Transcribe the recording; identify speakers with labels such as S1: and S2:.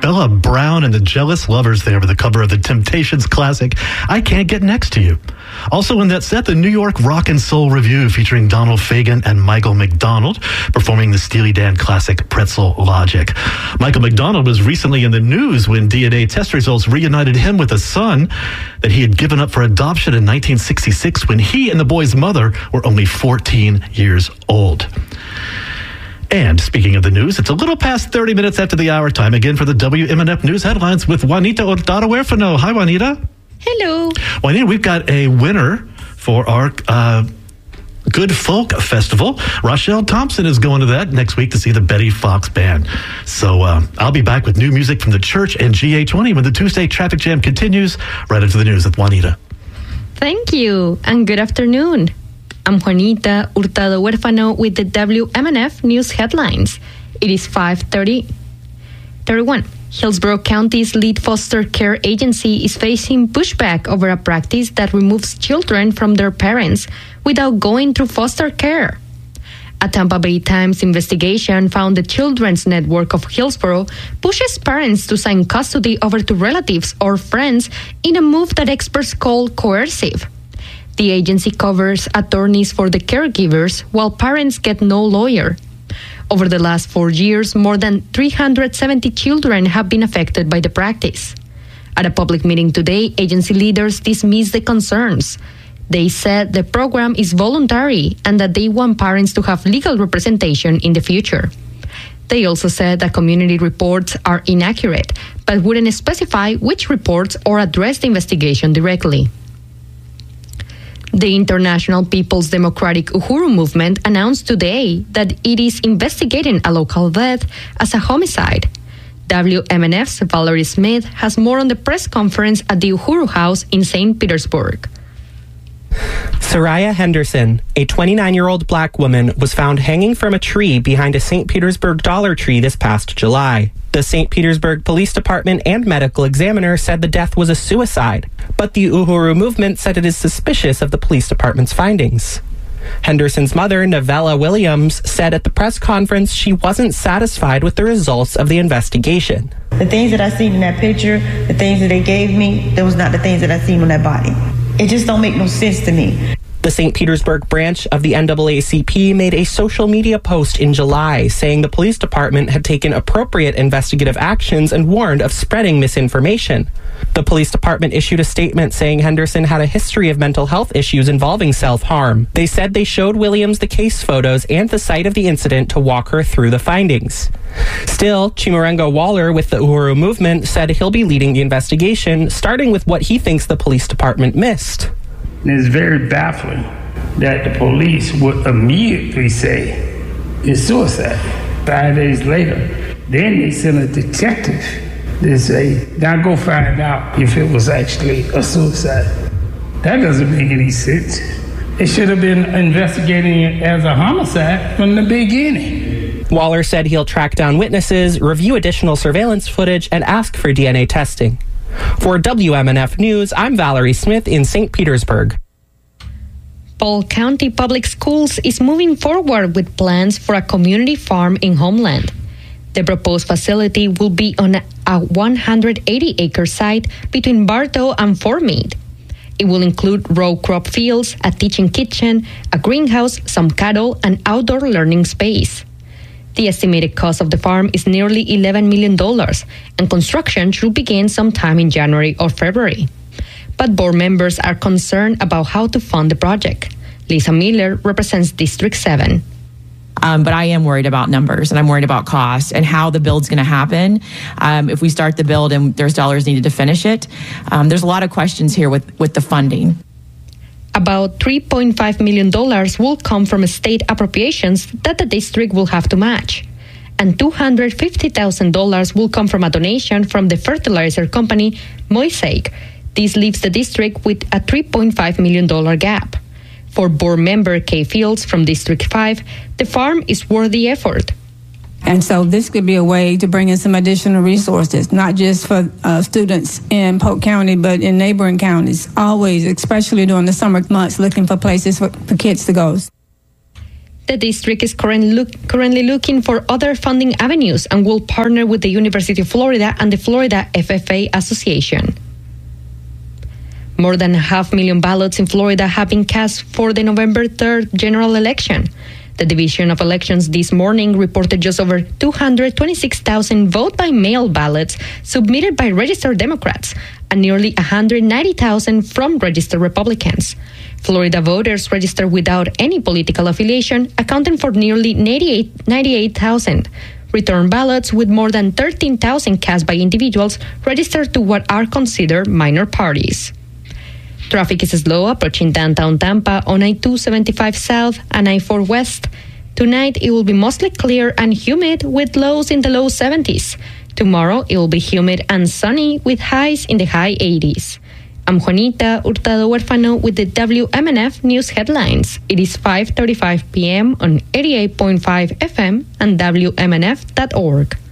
S1: Bella Brown and the Jealous Lovers there with the cover of the Temptations classic, I Can't Get Next to You. Also in that set, the New York Rock and Soul Review featuring Donald Fagen and Michael McDonald performing the Steely Dan classic Pretzel Logic. Michael McDonald was recently in the news when DNA test results reunited him with a son that he had given up for adoption in 1966 when he and the boy's mother were only 14 years old. And speaking of the news, it's a little past 30 minutes after the hour. Time again for the WMNF News Headlines with Juanita Hurtado-Huérfano. Hi, Juanita.
S2: Hello.
S1: Juanita, we've got a winner for our Good Folk Festival. Rochelle Thompson is going to that next week to see the Betty Fox Band. So I'll be back with new music from the church and GA20 when the Tuesday traffic jam continues. Right into the news with Juanita.
S2: Thank you, and good afternoon. I'm Juanita Hurtado-Huérfano with the WMNF News Headlines. It is 5:31. Hillsborough County's lead foster care agency is facing pushback over a practice that removes children from their parents without going through foster care. A Tampa Bay Times investigation found the Children's Network of Hillsborough pushes parents to sign custody over to relatives or friends in a move that experts call coercive. The agency covers attorneys for the caregivers while parents get no lawyer. Over the last 4 years, more than 370 children have been affected by the practice. At a public meeting today, agency leaders dismissed the concerns. They said the program is voluntary and that they want parents to have legal representation in the future. They also said that community reports are inaccurate, but wouldn't specify which reports or address the investigation directly. The International People's Democratic Uhuru Movement announced today that it is investigating a local death as a homicide. WMNF's Valerie Smith has more on the press conference at the Uhuru House in St. Petersburg.
S3: Soraya Henderson, a 29-year-old black woman, was found hanging from a tree behind a St. Petersburg Dollar Tree this past July. The St. Petersburg Police Department and medical examiner said the death was a suicide, but the Uhuru movement said it is suspicious of the police department's findings. Henderson's mother, Novella Williams, said at the press conference she wasn't satisfied with the results of the investigation.
S4: The things that I seen in that picture, the things that they gave me, those not the things that I seen on that body. It just don't make no sense to me.
S3: The St. Petersburg branch of the NAACP made a social media post in July saying the police department had taken appropriate investigative actions and warned of spreading misinformation. The police department issued a statement saying Henderson had a history of mental health issues involving self-harm. They said they showed Williams the case photos and the site of the incident to walk her through the findings. Still, Chimurenga Waller with the Uhuru movement said he'll be leading the investigation, starting with what he thinks the police department missed.
S5: And it's very baffling that the police would immediately say it's suicide. 5 days later, then they send a detective to say, now go find out if it was actually a suicide. That doesn't make any sense. They should have been investigating it as a homicide from the beginning.
S3: Waller said he'll track down witnesses, review additional surveillance footage, and ask for DNA testing. For WMNF News, I'm Valerie Smith in St. Petersburg.
S2: Polk County Public Schools is moving forward with plans for a community farm in Homeland. The proposed facility will be on a 180-acre site between Bartow and Fort Meade. It will include row crop fields, a teaching kitchen, a greenhouse, some cattle, and outdoor learning space. The estimated cost of the farm is nearly $11 million, and construction should begin sometime in January or February. But board members are concerned about how to fund the project. Lisa Miller represents District 7.
S6: But I am worried about numbers, and I'm worried about costs and how the build's going to happen. If we start the build and there's dollars needed to finish it, there's a lot of questions here with the funding.
S2: About $3.5 million will come from state appropriations that the district will have to match. And $250,000 will come from a donation from the fertilizer company Mosaic. This leaves the district with a $3.5 million gap. For board member Kay Fields from District 5, the farm is worth the effort.
S7: And so this could be a way to bring in some additional resources, not just for students in Polk County, but in neighboring counties, always, especially during the summer months, looking for places for kids to go.
S2: The district is currently looking for other funding avenues and will partner with the University of Florida and the Florida FFA Association. More than 500,000 ballots in Florida have been cast for the November 3rd general election. The Division of Elections this morning reported just over 226,000 vote-by-mail ballots submitted by registered Democrats and nearly 190,000 from registered Republicans. Florida voters registered without any political affiliation, accounting for nearly 98,000. Return ballots with more than 13,000 cast by individuals registered to what are considered minor parties. Traffic is slow approaching downtown Tampa on I-275 South and I-4 West. Tonight, it will be mostly clear and humid with lows in the low 70s. Tomorrow, it will be humid and sunny with highs in the high 80s. I'm Juanita Hurtado Huerfano with the WMNF News Headlines. It is 5:35 p.m. on 88.5 FM and WMNF.org.